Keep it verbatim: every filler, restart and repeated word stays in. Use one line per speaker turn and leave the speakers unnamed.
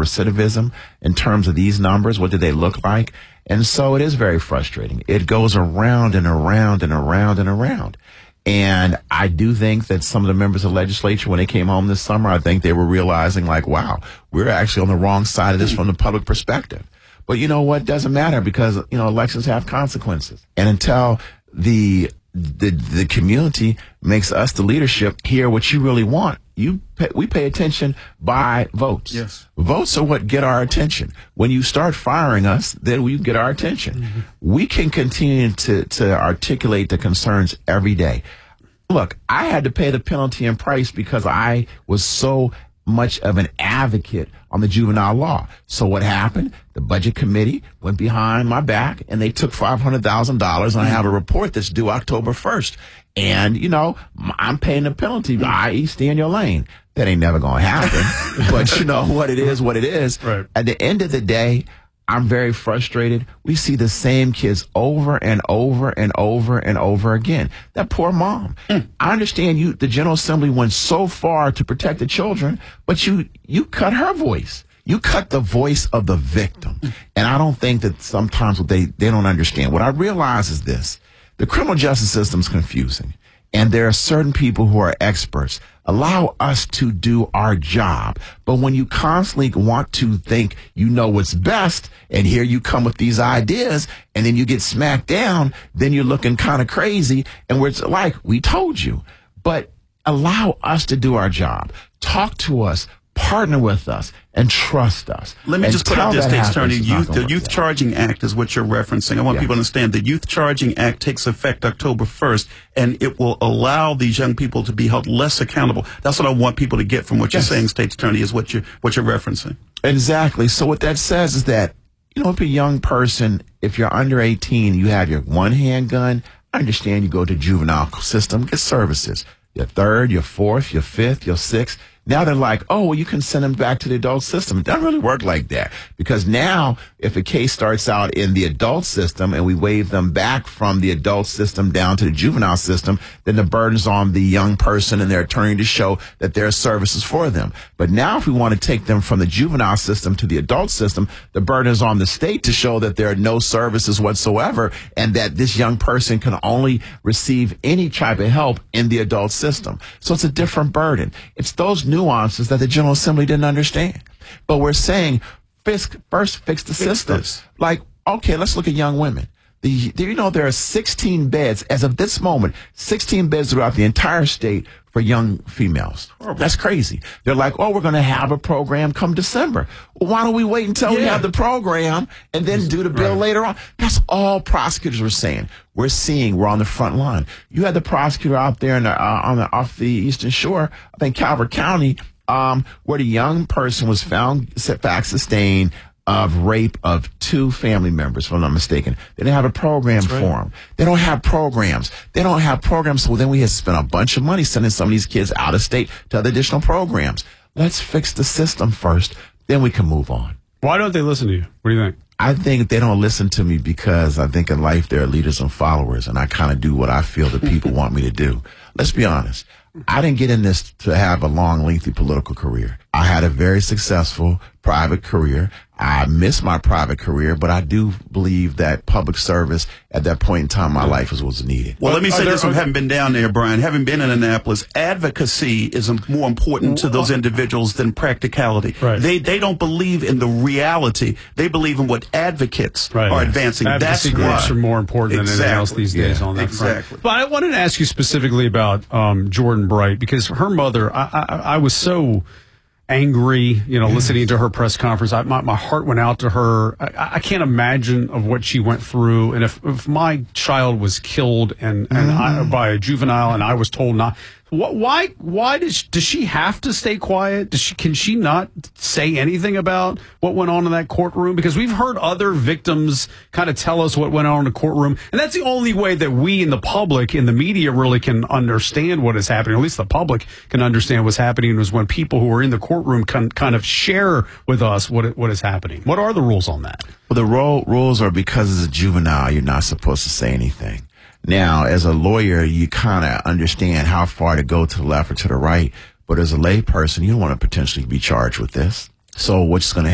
recidivism in terms of these numbers. What do they look like? And so it is very frustrating. It goes around and around and around and around. And I do think that some of the members of the legislature, when they came home this summer, I think they were realizing like, wow, we're actually on the wrong side of this from the public perspective. But you know what? It doesn't matter because, you know, elections have consequences. And until the the the community makes us, the leadership, hear what you really want, you pay, we pay attention by votes.
Yes.
Votes are what get our attention. When you start firing us, then we get our attention. Mm-hmm. We can continue to, to articulate the concerns every day. Look, I had to pay the penalty and price because I was so much of an advocate on the juvenile law. So what happened? The budget committee went behind my back and they took five hundred thousand dollars, and I have a report that's due October first. And, you know, I'm paying the penalty, that is stay in your lane. That ain't never going to happen. But you know what it is, what it is. Right. At the end of the day, I'm very frustrated. We see the same kids over and over and over and over again. That poor mom. Mm. I understand you, the General Assembly went so far to protect the children, but you, you cut her voice. You cut the voice of the victim. Mm. And I don't think that sometimes what they, they don't understand. What I realize is this. The criminal justice system is confusing. And there are certain people who are experts. Allow us to do our job. But when you constantly want to think you know what's best, and here you come with these ideas, and then you get smacked down, then you're looking kind of crazy. And we're like, we told you. But allow us to do our job. Talk to us. Partner with us and trust us.
Let me just put out this, State's Attorney. Youth, the Youth Charging Act is what you're referencing. I want yeah. people to understand the Youth Charging Act takes effect October first, and it will allow these young people to be held less accountable. That's what I want people to get from what yes. you're saying, State's Attorney, is what you're, what you're referencing.
Exactly. So what that says is that, you know, if a young person, if you're under eighteen, you have your one handgun, I understand you go to juvenile system, get services. Your third, your fourth, your fifth, your sixth. Now they're like, oh, well, you can send them back to the adult system. It doesn't really work like that. Because now, if a case starts out in the adult system and we wave them back from the adult system down to the juvenile system, then the burden's on the young person and their attorney to show that there are services for them. But now if we want to take them from the juvenile system to the adult system, the burden is on the state to show that there are no services whatsoever and that this young person can only receive any type of help in the adult system. So it's a different burden. It's those nuances that the General Assembly didn't understand. But we're saying, first, first fix the system. Like, okay, let's look at young women. The, do you know there are sixteen beds, as of this moment, sixteen beds throughout the entire state for young females. That's crazy. They're like, oh, we're going to have a program come December. Well, why don't we wait until yeah. we have the program and then do the bill right. later on? That's all prosecutors were saying. We're seeing we're on the front line. You had the prosecutor out there in the, uh, on the, off the Eastern Shore, I think Calvert County, um, where the young person was found fact sustained of rape of two family members, if I'm not mistaken. They didn't have a program That's for right. them. They don't have programs. They don't have programs, so then we have spent a bunch of money sending some of these kids out of state to other additional programs. Let's fix the system first, then we can move on.
Why don't they listen to you? What do you think?
I think they don't listen to me because I think in life there are leaders and followers, and I kind of do what I feel that people want me to do. Let's be honest. I didn't get in this to have a long, lengthy political career. I had a very successful private career. I miss my private career, but I do believe that public service at that point in time in my life was, was needed.
Well, let me say this, I haven't been down there, Brian. Having been in Annapolis, advocacy is more important to those individuals than practicality. Right. They they don't believe in the reality. They believe in what advocates right. are advancing.
Advocacy
That's
groups
why.
are more important
exactly.
than anything else these days
yeah,
on that
exactly.
front. But I wanted to ask you specifically about um, Jordan Bright, because her mother, I, I, I was so angry, you know, listening to her press conference. I, my, my heart went out to her. I, I can't imagine of what she went through. And if, if my child was killed and, and mm. I, by a juvenile and I was told not, wh- why, why does, does she have to stay quiet? Does she, can she not say anything about what went on in that courtroom? Because we've heard other victims kind of tell us what went on in the courtroom. And that's the only way that we in the public, in the media, really can understand what is happening. At least the public can understand what's happening, was when people who are in the courtroom can kind of share with us what what is happening. What are the rules on that?
Well, the ro- rules are because it's a juvenile, you're not supposed to say anything. Now, as a lawyer, you kind of understand how far to go to the left or to the right. But as a lay person, you don't want to potentially be charged with this. So what's going to